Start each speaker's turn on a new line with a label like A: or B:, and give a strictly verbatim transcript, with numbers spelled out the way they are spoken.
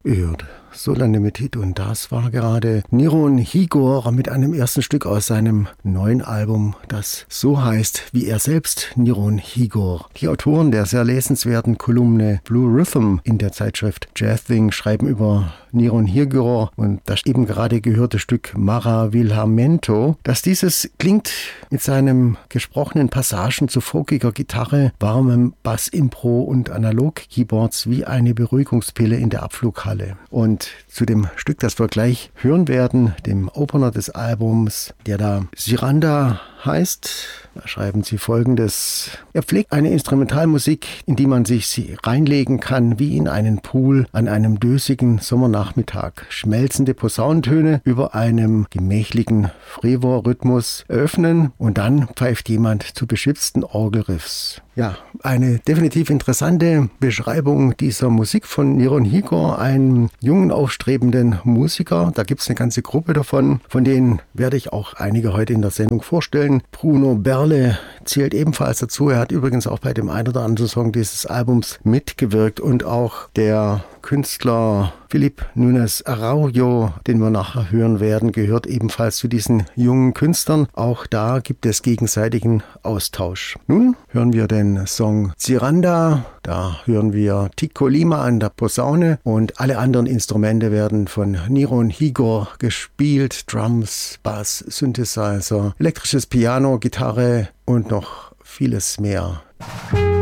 A: gehört. Solanimity, und das war gerade Niron Higor mit einem ersten Stück aus seinem neuen Album, das so heißt wie er selbst, Niron Higor. Die Autoren der sehr lesenswerten Kolumne Blue Rhythm in der Zeitschrift Jazzwing schreiben über Niron Higor und das eben gerade gehörte Stück Maravilhamento, dass dieses klingt mit seinem gesprochenen Passagen zu folkiger Gitarre, warmem Bass-Impro und Analog-Keyboards wie eine Beruhigungspille in der Abflughalle. Und zu dem Stück, das wir gleich hören werden, dem Opener des Albums, der da Siranda heißt, da schreiben sie Folgendes: Er pflegt eine Instrumentalmusik, in die man sich reinlegen kann, wie in einen Pool an einem dösigen Sommernachmittag. Schmelzende Posaunentöne über einem gemächlichen Frevor-Rhythmus eröffnen und dann pfeift jemand zu beschwipsten Orgelriffs. Ja, eine definitiv interessante Beschreibung dieser Musik von Niron Higor, einem jungen, aufstrebenden Musiker. Da gibt es eine ganze Gruppe davon, von denen werde ich auch einige heute in der Sendung vorstellen. Bruno Berle zählt ebenfalls dazu. Er hat übrigens auch bei dem einen oder anderen Song dieses Albums mitgewirkt, und auch der Künstler Philipp Nunes Araujo, den wir nachher hören werden, gehört ebenfalls zu diesen jungen Künstlern. Auch da gibt es gegenseitigen Austausch. Nun hören wir den Song Ciranda. Da hören wir Tico Lima an der Posaune und alle anderen Instrumente werden von Niron Higor gespielt. Drums, Bass, Synthesizer, elektrisches Piano, Gitarre und noch vieles mehr.